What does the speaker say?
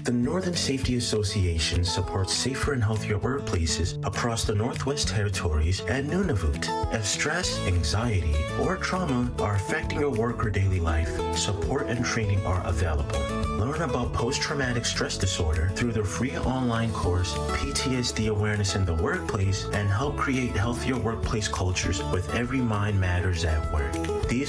The Northern Safety Association supports safer and healthier workplaces across the Northwest Territories and Nunavut. If stress, anxiety, or trauma are affecting your work or daily life, support and training are available. Learn about post-traumatic stress disorder through their free online course, PTSD Awareness in the Workplace, and help create healthier workplace cultures with Every Mind Matters at Work. These